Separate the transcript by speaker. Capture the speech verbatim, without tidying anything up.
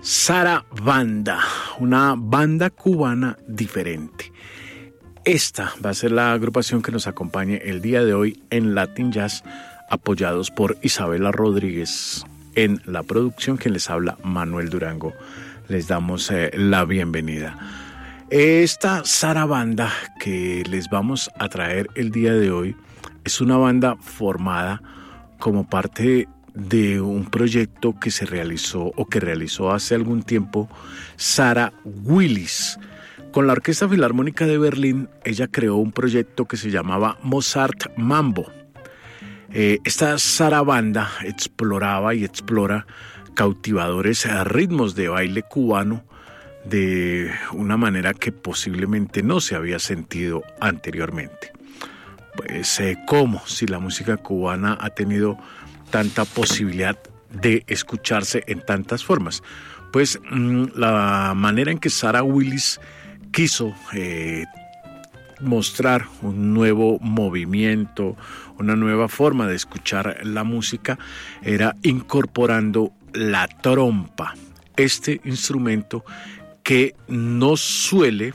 Speaker 1: Sarabanda, una banda cubana diferente. Esta va a ser la agrupación que nos acompañe el día de hoy en Latin Jazz, apoyados por Isabela Rodríguez en la producción. Quien les habla, Manuel Durango. Les damos eh, la bienvenida. Esta Sarabanda que les vamos a traer el día de hoy es una banda formada como parte de un proyecto que se realizó o que realizó hace algún tiempo Sara Willis. Con la Orquesta Filarmónica de Berlín, ella creó un proyecto que se llamaba Mozart Mambo. Eh, esta Sarabanda exploraba y explora cautivadores ritmos de baile cubano de una manera que posiblemente no se había sentido anteriormente. Pues, eh, ¿cómo? Si la música cubana ha tenido tanta posibilidad de escucharse en tantas formas. Pues mmm, la manera en que Sara Willis quiso eh, mostrar un nuevo movimiento, una nueva forma de escuchar la música, era incorporando la trompa, este instrumento que no suele